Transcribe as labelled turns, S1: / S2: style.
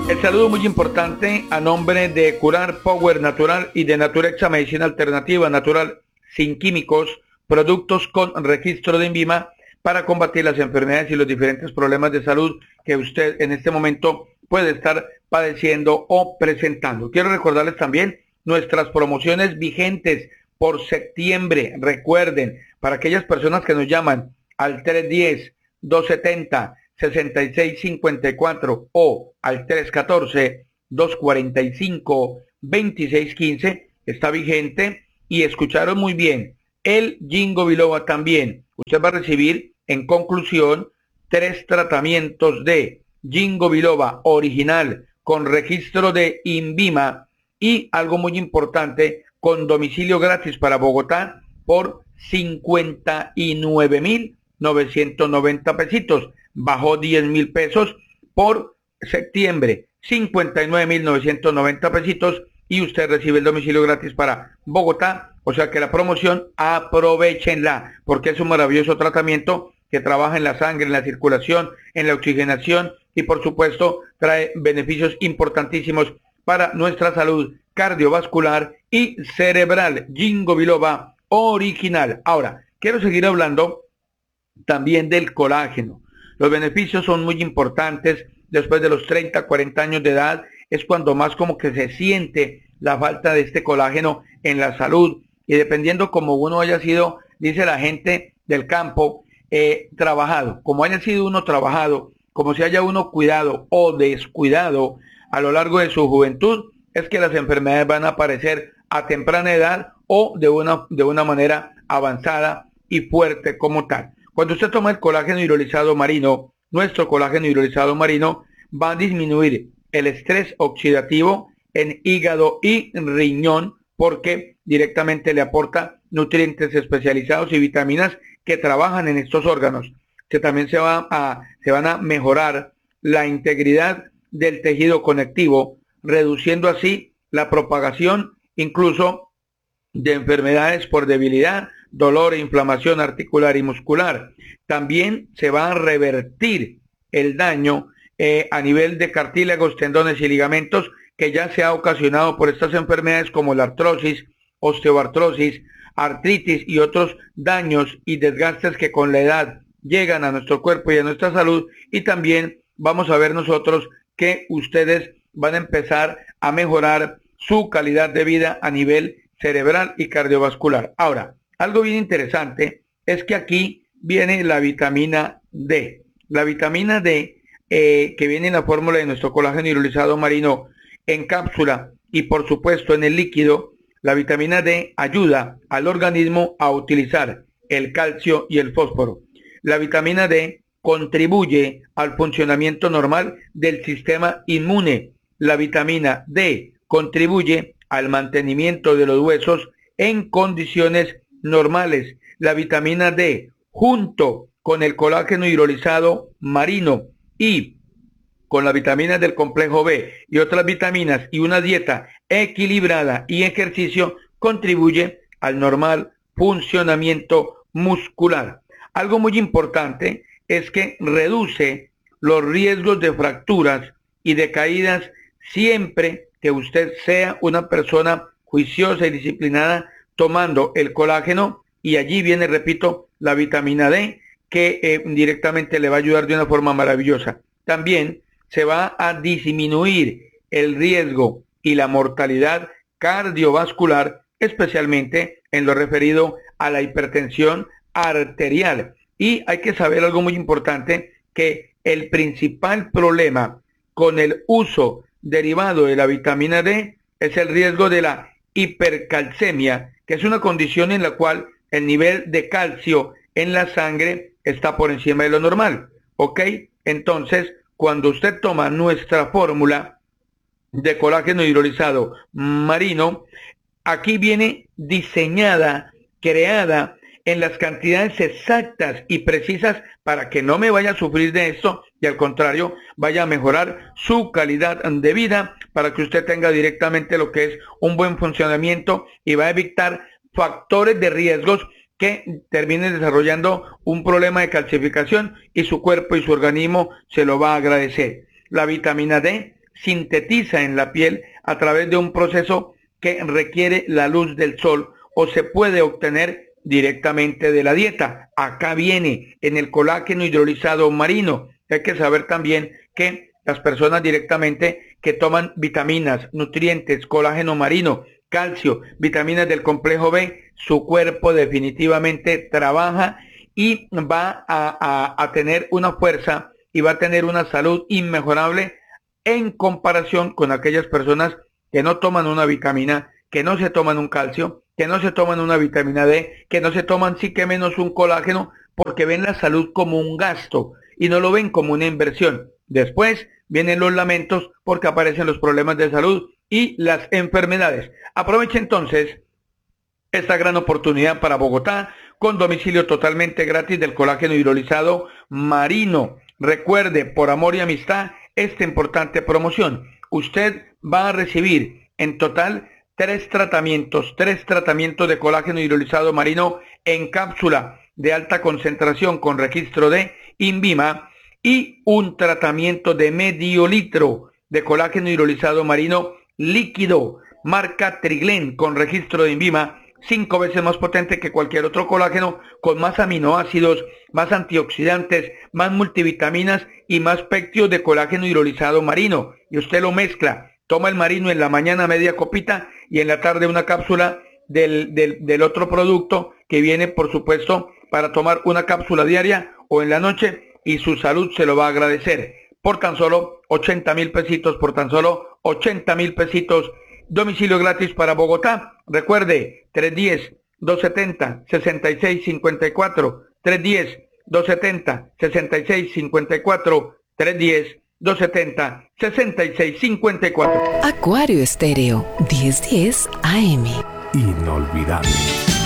S1: El saludo muy importante a nombre de Curar Power Natural y de Naturexa Medicina Alternativa Natural sin químicos, productos con registro de INVIMA para combatir las enfermedades y los diferentes problemas de salud que usted en este momento puede estar padeciendo o presentando. Quiero recordarles también nuestras promociones vigentes por septiembre. Recuerden, para aquellas personas que nos llaman al 310-270-6654 o al 314-245-2615, está vigente. Y escucharon muy bien, el Ginkgo biloba también. Usted va a recibir en conclusión 3 tratamientos de Ginkgo biloba original con registro de INVIMA y algo muy importante, con domicilio gratis para Bogotá por 59.990 pesitos. Bajó 10.000 pesos por septiembre, 59.990 pesitos, y usted recibe el domicilio gratis para Bogotá. O sea que la promoción, aprovechenla, porque es un maravilloso tratamiento que trabaja en la sangre, en la circulación, en la oxigenación y por supuesto trae beneficios importantísimos para nuestra salud cardiovascular y cerebral. Ginkgo biloba original. Ahora, quiero seguir hablando también del colágeno. Los beneficios son muy importantes. Después de los 30, 40 años de edad es cuando más como que se siente la falta de este colágeno en la salud. Y dependiendo como uno haya sido, dice la gente del campo, trabajado, como haya sido uno trabajado, como se haya uno cuidado o descuidado a lo largo de su juventud, es que las enfermedades van a aparecer a temprana edad o de una manera avanzada y fuerte como tal. Cuando usted toma el colágeno hidrolizado marino, nuestro colágeno hidrolizado marino va a disminuir el estrés oxidativo en hígado y riñón, porque directamente le aporta nutrientes especializados y vitaminas que trabajan en estos órganos. Que también se van a mejorar la integridad del tejido conectivo, reduciendo así la propagación incluso de enfermedades por debilidad, dolor e inflamación articular y muscular. También se va a revertir el daño a nivel de cartílagos, tendones y ligamentos que ya se ha ocasionado por estas enfermedades como la artrosis, osteoartrosis, artritis y otros daños y desgastes que con la edad llegan a nuestro cuerpo y a nuestra salud. Y también vamos a ver nosotros que ustedes van a empezar a mejorar su calidad de vida a nivel cerebral y cardiovascular. Ahora, algo bien interesante es que aquí viene la vitamina D. La vitamina D que viene en la fórmula de nuestro colágeno hidrolizado marino en cápsula y por supuesto en el líquido. La vitamina D ayuda al organismo a utilizar el calcio y el fósforo. La vitamina D contribuye al funcionamiento normal del sistema inmune. La vitamina D contribuye al mantenimiento de los huesos en condiciones normales. La vitamina D, junto con el colágeno hidrolizado marino y con las vitaminas del complejo B y otras vitaminas y una dieta equilibrada y ejercicio, contribuye al normal funcionamiento muscular. Algo muy importante es que reduce los riesgos de fracturas y de caídas siempre que usted sea una persona juiciosa y disciplinada tomando el colágeno, y allí viene, repito, la vitamina D que directamente le va a ayudar de una forma maravillosa. También se va a disminuir el riesgo y la mortalidad cardiovascular, especialmente en lo referido a la hipertensión arterial. Y hay que saber algo muy importante, que el principal problema con el uso derivado de la vitamina D es el riesgo de la hipercalcemia, que es una condición en la cual el nivel de calcio en la sangre está por encima de lo normal. ¿Ok? Entonces, cuando usted toma nuestra fórmula de colágeno hidrolizado marino, aquí viene diseñada, creada en las cantidades exactas y precisas para que no me vaya a sufrir de esto y al contrario vaya a mejorar su calidad de vida, para que usted tenga directamente lo que es un buen funcionamiento y va a evitar factores de riesgos que terminen desarrollando un problema de calcificación, y su cuerpo y su organismo se lo va a agradecer. La vitamina D sintetiza en la piel a través de un proceso que requiere la luz del sol o se puede obtener directamente de la dieta. Acá viene en el colágeno hidrolizado marino. Hay que saber también que las personas directamente que toman vitaminas, nutrientes, colágeno marino, calcio, vitaminas del complejo B, su cuerpo definitivamente trabaja y va a tener una fuerza y va a tener una salud inmejorable en comparación con aquellas personas que no toman una vitamina, que no se toman un calcio, que no se toman una vitamina D, que no se toman sí que menos un colágeno, porque ven la salud como un gasto y no lo ven como una inversión. Después vienen los lamentos porque aparecen los problemas de salud y las enfermedades. Aproveche entonces esta gran oportunidad para Bogotá con domicilio totalmente gratis del colágeno hidrolizado marino. Recuerde, por amor y amistad, esta importante promoción. Usted va a recibir en total 3 tratamientos de colágeno hidrolizado marino en cápsula de alta concentración con registro de INVIMA y un tratamiento de medio litro de colágeno hidrolizado marino líquido marca Triglen con registro de INVIMA, 5 veces más potente que cualquier otro colágeno, con más aminoácidos, más antioxidantes, más multivitaminas y más pectios de colágeno hidrolizado marino. Y usted lo mezcla, toma el marino en la mañana media copita y en la tarde una cápsula del otro producto que viene, por supuesto, para tomar una cápsula diaria o en la noche, y su salud se lo va a agradecer. Por tan solo 80,000 pesitos, por tan solo 80,000 pesitos. Domicilio gratis para Bogotá. Recuerde, 310-270-6654, 310-270-6654, 310-270-6654.
S2: Acuario Estéreo, 1010 AM.
S3: Inolvidable.